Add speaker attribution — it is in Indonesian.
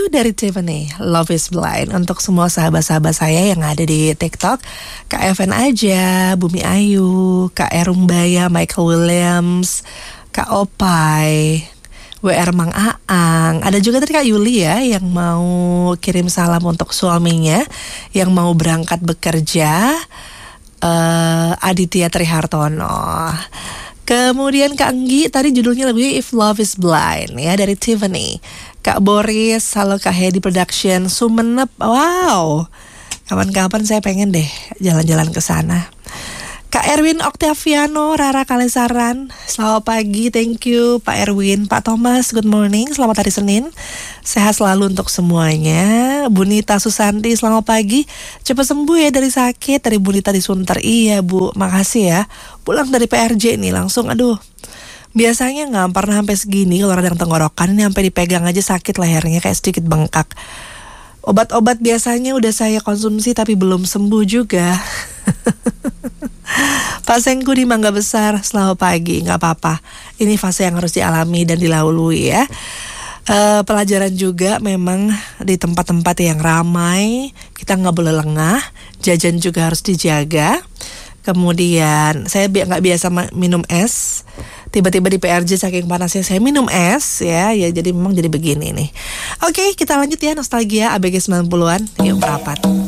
Speaker 1: You dari Tiffany, Love is Blind. Untuk semua sahabat-sahabat saya yang ada di TikTok, Kak Evan Aja, Bumi Ayu, Kak Erumbaya, Michael Williams, Kak Opai, WR Mang Aang. Ada juga tadi Kak Yuli ya yang mau kirim salam untuk suaminya yang mau berangkat bekerja, Aditya Trihartono. Kemudian Kak Anggi, tadi judulnya lagunya If Love is Blind ya dari Tiffany. Kak Boris, halo Kak Hedi Production, Sumenep. Wow, kapan-kapan saya pengen deh jalan-jalan ke sana. Kak Erwin Octaviano, Rara Kalesaran, selamat pagi, thank you Pak Erwin. Pak Thomas, good morning, selamat hari Senin. Sehat selalu untuk semuanya. Bunita Susanti, selamat pagi. Cepat sembuh ya dari sakit. Dari Bunita di Sunter. Iya Bu, makasih ya. Pulang dari PRJ nih langsung, aduh. Biasanya gak pernah sampai segini kalau radang tenggorokan. Ini sampai dipegang aja sakit lehernya, kayak sedikit bengkak. Obat-obat biasanya udah saya konsumsi tapi belum sembuh juga. Pak Sengku di Mangga Besar, selamat pagi. Gak apa-apa, ini fase yang harus dialami dan dilalui ya. Pelajaran juga memang di tempat-tempat yang ramai kita gak boleh lengah. Jajan juga harus dijaga. Kemudian saya gak biasa minum es. Tiba-tiba di PRJ saking panasnya saya minum es ya jadi memang jadi begini nih. Oke, kita lanjut ya nostalgia ABG 90-an. Yuk merapat.